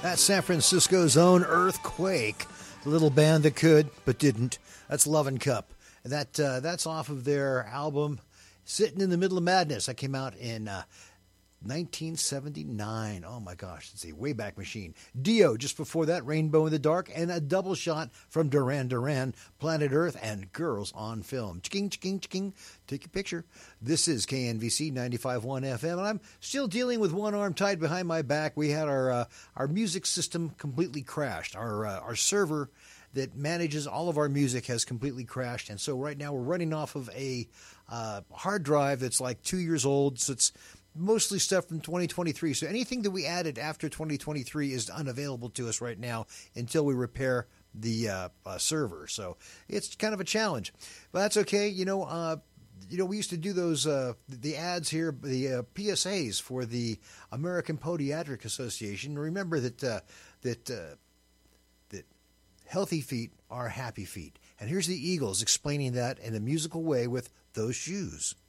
That's San Francisco's own Earthquake, the little band that could but didn't. That's Lovin' Cup. That's off of their album Sitting in the Middle of Madness. That came out in 1979. Oh my gosh, it's a Wayback Machine. Dio, just before that, Rainbow in the Dark, and a double shot from Duran Duran, Planet Earth, and Girls on Film. Ching, ching, ching. Take your picture. This is KNVC 95.1 FM, and I'm still dealing with one arm tied behind my back. We had our music system completely crashed. Our server that manages all of our music has completely crashed, and so right now we're running off of a hard drive that's like 2 years old, so it's mostly stuff from 2023. So anything that we added after 2023 is unavailable to us right now until we repair the server. So it's kind of a challenge, but that's okay. We used to do those the ads here, the PSAs for the American Podiatric Association. Remember that healthy feet are happy feet, and here's the Eagles explaining that in a musical way with Those Shoes.